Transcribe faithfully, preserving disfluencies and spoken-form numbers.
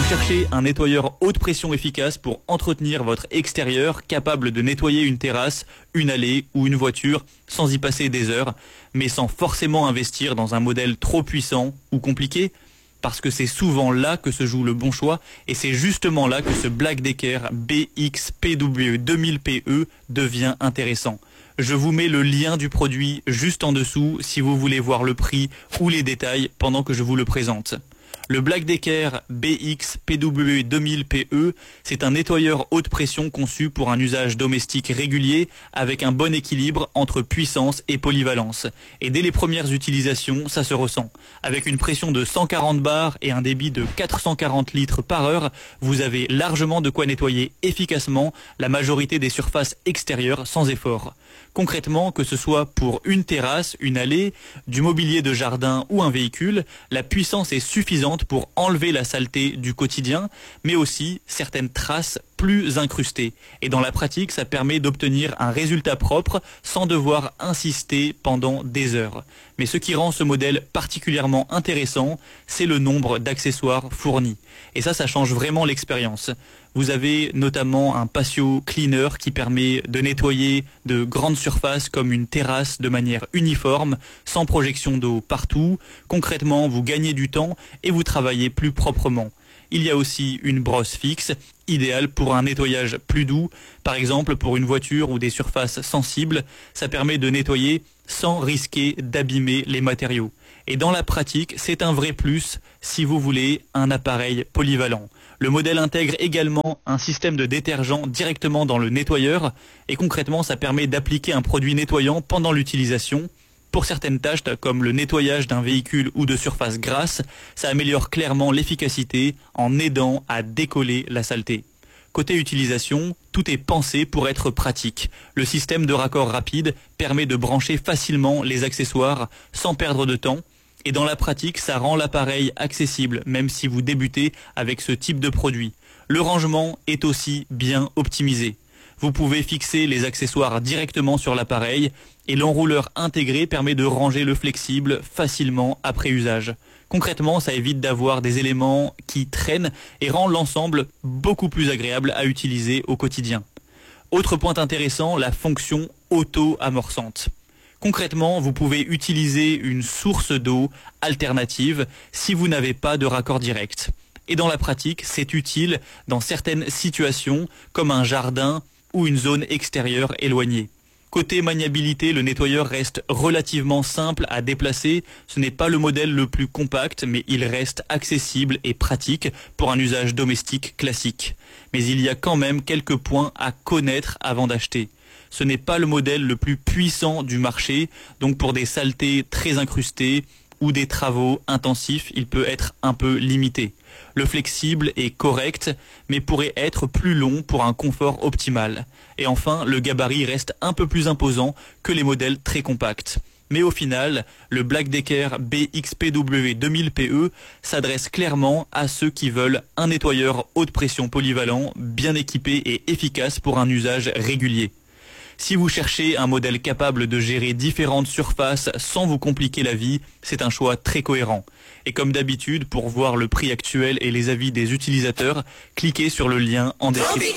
cherchez un nettoyeur haute pression efficace pour entretenir votre extérieur, capable de nettoyer une terrasse, une allée ou une voiture sans y passer des heures, mais sans forcément investir dans un modèle trop puissant ou compliqué? Parce que c'est souvent là que se joue le bon choix, et c'est justement là que ce Black Decker B X P W deux mille P E devient intéressant. Je vous mets le lien du produit juste en dessous si vous voulez voir le prix ou les détails pendant que je vous le présente. Le Black Decker B X P W deux mille P E, c'est un nettoyeur haute pression conçu pour un usage domestique régulier avec un bon équilibre entre puissance et polyvalence. Et dès les premières utilisations, ça se ressent. Avec une pression de cent quarante bars et un débit de quatre cent quarante litres par heure, vous avez largement de quoi nettoyer efficacement la majorité des surfaces extérieures sans effort. Concrètement, que ce soit pour une terrasse, une allée, du mobilier de jardin ou un véhicule, la puissance est suffisante pour enlever la saleté du quotidien, mais aussi certaines traces plus incrustées. Et dans la pratique, ça permet d'obtenir un résultat propre sans devoir insister pendant des heures. Mais ce qui rend ce modèle particulièrement intéressant, c'est le nombre d'accessoires fournis. Et ça, ça change vraiment l'expérience. Vous avez notamment un patio cleaner qui permet de nettoyer de grandes surfaces comme une terrasse de manière uniforme, sans projection d'eau partout. Concrètement, vous gagnez du temps et vous travaillez plus proprement. Il y a aussi une brosse fixe, idéale pour un nettoyage plus doux, par exemple pour une voiture ou des surfaces sensibles. Ça permet de nettoyer sans risquer d'abîmer les matériaux. Et dans la pratique, c'est un vrai plus si vous voulez un appareil polyvalent. Le modèle intègre également un système de détergent directement dans le nettoyeur et concrètement, ça permet d'appliquer un produit nettoyant pendant l'utilisation. Pour certaines tâches comme le nettoyage d'un véhicule ou de surface grasse, ça améliore clairement l'efficacité en aidant à décoller la saleté. Côté utilisation, tout est pensé pour être pratique. Le système de raccord rapide permet de brancher facilement les accessoires sans perdre de temps. Et dans la pratique, ça rend l'appareil accessible, même si vous débutez avec ce type de produit. Le rangement est aussi bien optimisé. Vous pouvez fixer les accessoires directement sur l'appareil et l'enrouleur intégré permet de ranger le flexible facilement après usage. Concrètement, ça évite d'avoir des éléments qui traînent et rend l'ensemble beaucoup plus agréable à utiliser au quotidien. Autre point intéressant, la fonction auto-amorçante. Concrètement, vous pouvez utiliser une source d'eau alternative si vous n'avez pas de raccord direct. Et dans la pratique, c'est utile dans certaines situations comme un jardin ou une zone extérieure éloignée. Côté maniabilité, le nettoyeur reste relativement simple à déplacer. Ce n'est pas le modèle le plus compact, mais il reste accessible et pratique pour un usage domestique classique. Mais il y a quand même quelques points à connaître avant d'acheter. Ce n'est pas le modèle le plus puissant du marché, donc pour des saletés très incrustées ou des travaux intensifs, il peut être un peu limité. Le flexible est correct, mais pourrait être plus long pour un confort optimal. Et enfin, le gabarit reste un peu plus imposant que les modèles très compacts. Mais au final, le Black Decker B X P W deux mille P E s'adresse clairement à ceux qui veulent un nettoyeur haute pression polyvalent, bien équipé et efficace pour un usage régulier. Si vous cherchez un modèle capable de gérer différentes surfaces sans vous compliquer la vie, c'est un choix très cohérent. Et comme d'habitude, pour voir le prix actuel et les avis des utilisateurs, cliquez sur le lien en description.